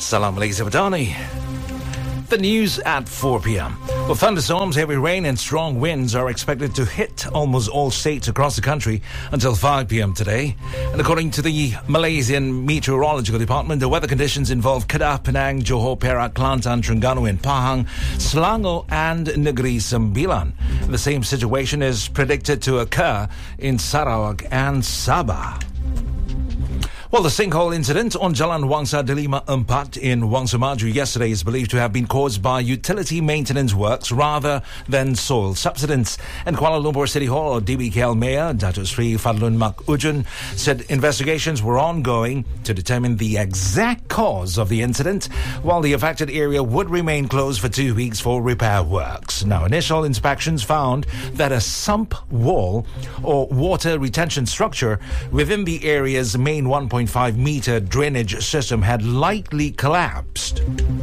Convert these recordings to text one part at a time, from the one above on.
Salam Malaysia Badani. The news at 4 p.m. Well, thunderstorms, heavy rain and strong winds are expected to hit almost all states across the country until 5 p.m. today. And according to the Malaysian Meteorological Department, the weather conditions involve Kedah, Penang, Johor, Perak, Kelantan, Terengganu and Pahang, Selangor and Negeri Sembilan. The same situation is predicted to occur in Sarawak and Sabah. Well, the sinkhole incident on Jalan Wangsa Delima 4 in Wangsa Maju yesterday is believed to have been caused by utility maintenance works rather than soil subsidence. And Kuala Lumpur City Hall, or DBKL Mayor Datuk Sri Fadlun Mak Ujun, said investigations were ongoing to determine the exact cause of the incident, while the affected area would remain closed for 2 weeks for repair works. Now, initial inspections found that a sump wall or water retention structure within the area's main 1.5-meter drainage system had likely collapsed.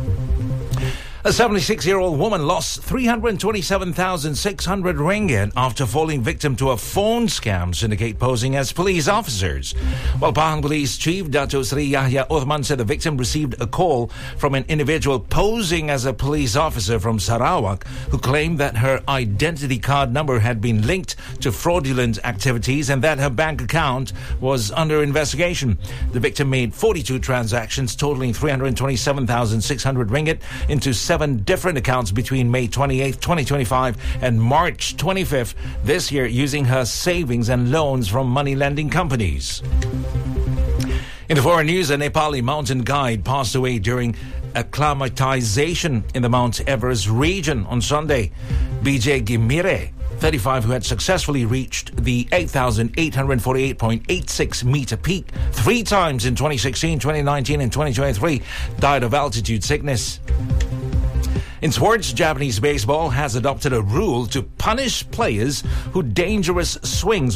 A 76-year-old woman lost 327,600 ringgit after falling victim to a phone scam syndicate posing as police officers. While Pahang Police Chief Datuk Sri Yahya Uthman said the victim received a call from an individual posing as a police officer from Sarawak who claimed that her identity card number had been linked to fraudulent activities and that her bank account was under investigation. The victim made 42 transactions totaling 327,600 ringgit into 7 different accounts between May 28th, 2025 and March 25th this year using her savings and loans from money lending companies. In the foreign news, a Nepali mountain guide passed away during acclimatization in the Mount Everest region on Sunday. BJ Gimire, 35, who had successfully reached the 8,848.86 meter peak 3 times in 2016, 2019 and 2023, died of altitude sickness. In sports, Japanese baseball has adopted a rule to punish players for dangerous swings,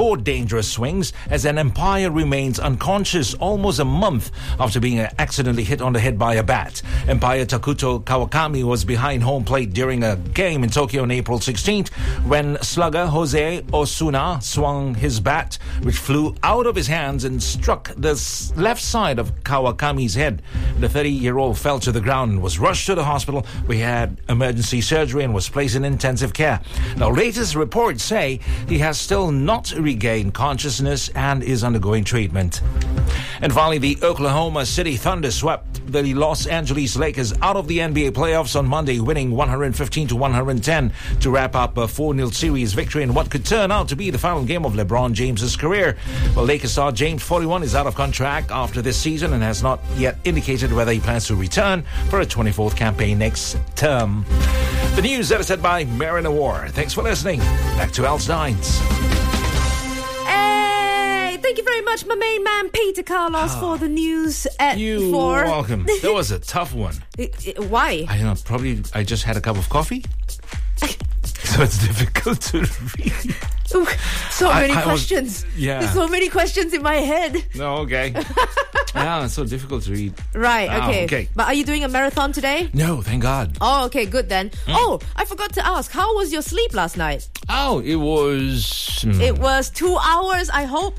as an umpire remains unconscious almost a month after being accidentally hit on the head by a bat. Umpire Takuto Kawakami was behind home plate during a game in Tokyo on April 16th when slugger Jose Osuna swung his bat, which flew out of his hands and struck the left side of Kawakami's head. The 30-year-old fell to the ground and was rushed to the hospital. He had emergency surgery and was placed in intensive care. Now, latest reports say he has still not regained consciousness and is undergoing treatment. And finally, the Oklahoma City Thunder swept the Los Angeles Lakers out of the NBA playoffs on Monday, winning 115-110 to wrap up a 4-0 series victory in what could turn out to be the final game of LeBron James's career. Well, Lakers star James, 41, is out of contract after this season and has not yet indicated whether he plans to return for a 24th campaign next term. The news edited by Marina War. Thanks for listening. Back to Al's Nines. Hey, thank you very much, my main man Peter Carlos, for the news at 4. You're welcome. That was a tough one. Why? I don't know, probably I just had a cup of coffee. So it's difficult to read. Ooh, so many questions. Yeah. There's so many questions in my head. No, okay. Yeah, it's so difficult to read. Right, okay. But are you doing a marathon today? No, thank God. Oh, okay, good then. Oh, I forgot to ask, how was your sleep last night? Oh, it was... It was 2 hours, I hope.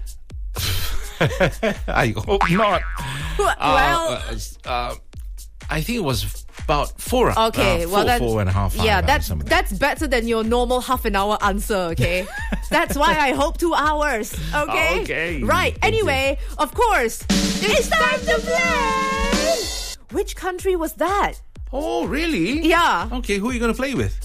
I hope not. Well... I think it was about 4 hours. Okay, well that's 4.5 hours. Yeah, that's better than your normal half an hour answer, okay? That's why I hope 2 hours, okay? Okay. Right, anyway, of course, it's time to play! Which country was that? Oh, really? Yeah. Okay, who are you going to play with?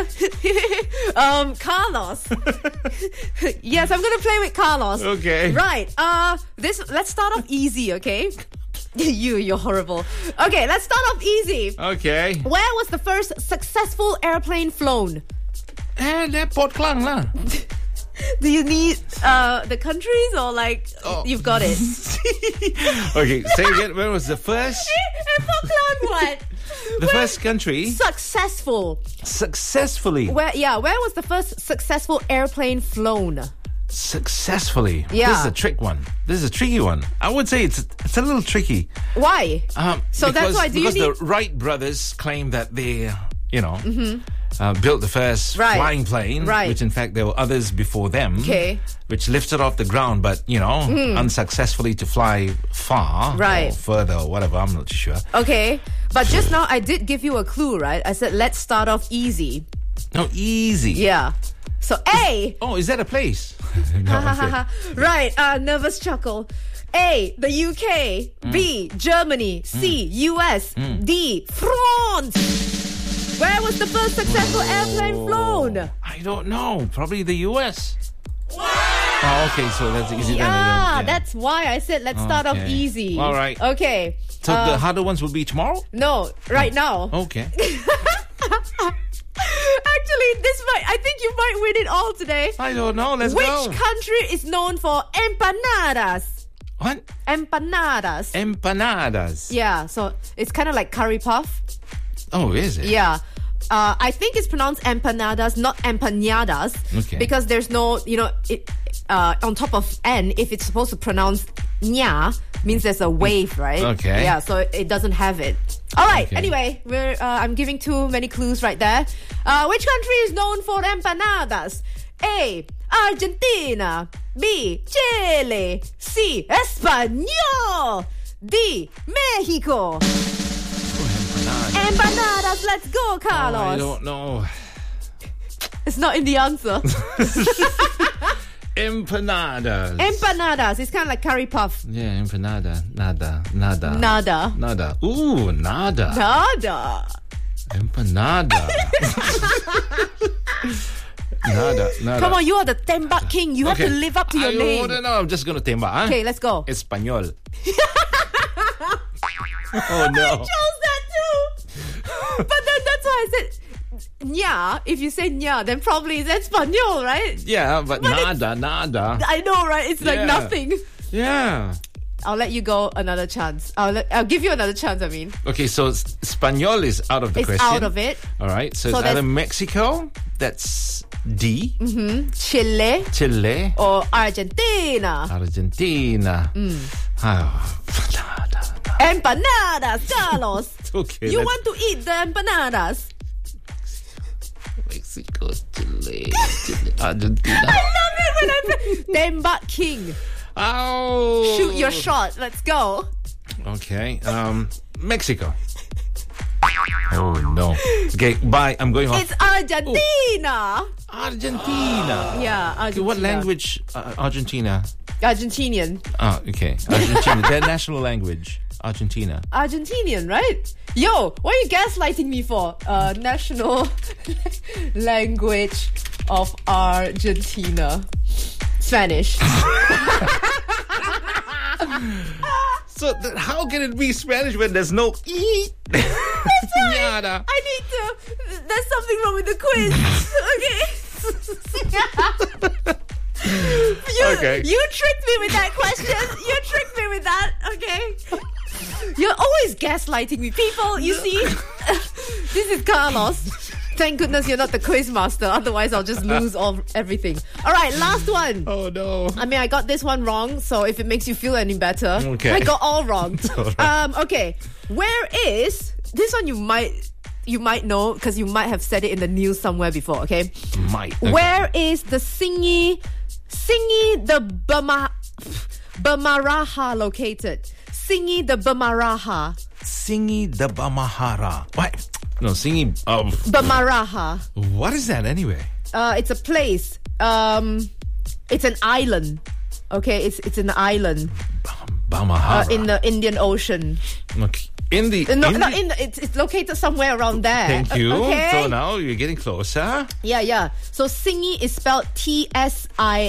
Carlos. Yes, I'm going to play with Carlos. Okay. Right, let's start off easy, okay? You're horrible. Okay, let's start off easy. Okay. Where was the first successful airplane flown? Port Klang lah. Do you need the countries or you've got it? Okay, say again. Where was the first? Port Klang what? The first country? Successfully. Where was the first successful airplane flown? Successfully. Yeah. This is a trick one. This is a tricky one. I would say it's a little tricky. Why? That's why. Because the Wright brothers claim that they, built the first Right. flying plane, Right. which in fact there were others before them, Okay. which lifted off the ground, but unsuccessfully to fly far Right. or further or whatever. I'm not sure. Okay. But just now I did give you a clue, right? I said let's start off easy. No, easy. Yeah. So A. Oh, is that a place? No, okay. Right. Nervous chuckle. A. The UK. B. Germany. C. US. D. France. Where was the first successful airplane flown? I don't know. Probably the US. Oh, okay. So that's easy. Yeah, then. that's why I said let's start off Okay. easy. All right. Okay. So the harder ones will be tomorrow? No, right now. Okay. Actually, I think you might win it all today. I don't know. Let's Which go. country is known for empanadas? What? Empanadas. Empanadas. Yeah, so it's kind of like curry puff. Oh, is it? Yeah. I think it's pronounced empanadas, not empanadas. Okay. Because there's no, on top of N, if it's supposed to pronounce nya, means there's a wave, right? Okay. Yeah, so it doesn't have it. All right. Okay. Anyway, I'm giving too many clues right there. Which country is known for empanadas? A. Argentina. B. Chile. C. Español. D. Mexico. Empanadas, let's go, Carlos. I don't know. It's not in the answer. Empanadas. Empanadas, it's kind of like curry puff. Yeah, empanada. Nada. Nada. Ooh, nada. Nada. Empanada. Nada. Come on, you are the tembak king. You have to live up to your name. No, I'm just going to tembak. Huh? Okay, let's go. Español. Oh, no. Chose that too. But then that's why I said nya. If you say nya, then probably it's Espanol, right? Yeah, but nada. I know, right? It's like Yeah. nothing. Yeah. I'll let you go another chance. I'll give you another chance, I mean. Okay, so Español is out of the It's question. out of it. All right, so So it's either there's- Mexico, that's D, Chile Chile, or Argentina. Argentina. Oh, nada. Empanadas, Carlos. Okay, You let's- want to eat the empanadas? Mexico, Chile, Argentina. Love it when I Tembak King. Oh, Shoot your shot. Let's go. Okay, Mexico. Oh no. Okay, bye. I'm going off. It's Argentina. Argentina. Yeah, Okay, Argentina. what language? Argentina. Argentinian. Oh, okay. Argentina. Their national language. Argentina. Argentinian, right? Yo, what are you gaslighting me for? National language of Argentina. Spanish. So how can it be Spanish when there's no E? Yada. I need to. There's something wrong with the quiz. Okay. Okay. You tricked me with that question. You tricked me with that. Okay. You're always gaslighting me. People, you see, this is Carlos. Thank goodness you're not the quiz master. Otherwise, I'll just lose everything. All right, last one. Oh no. I mean, I got this one wrong, so if it makes you feel any better, Okay. I got all wrong. All right. Okay, where is this one? You might know because you might have said it in the news somewhere before. Okay, Might. Okay. where is the Singi the Bamaraha located? Singi the Bamaraha. Singi the Bamahara. What? No, Singi. Bamaraha. What is that anyway? It's a place. It's an island. Okay, it's an island Bamahara. in the Indian Ocean. Okay. In the. It's located somewhere around there. Thank you. Okay. So now you're getting closer. Yeah. So Singi is spelled Tsingy.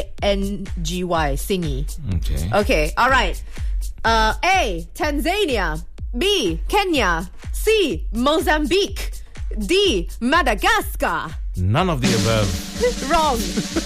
Singi. Okay. Okay. All right. A. Tanzania. B. Kenya. C. Mozambique. D. Madagascar. None of the above. Wrong.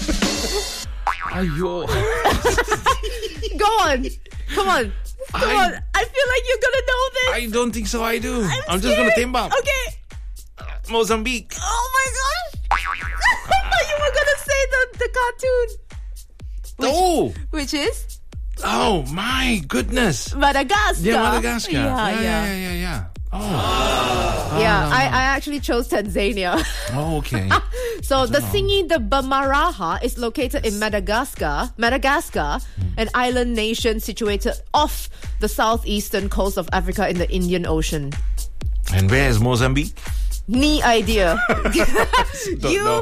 Ayo. Go on. Come on. Come on. I feel like you're gonna know this. I don't think so. I do. I'm just scared. gonna tembak. Okay. Mozambique. Oh my gosh. I thought you were gonna say the cartoon. Oh. Which is Oh my goodness. Madagascar. Yeah, Madagascar. Yeah. Yeah. Yeah, I actually chose Tanzania. Oh, okay. So the Singi de Bamaraha is located in Madagascar, an island nation situated off the southeastern coast of Africa in the Indian Ocean. And where is Mozambique? Ni idea. Don't know.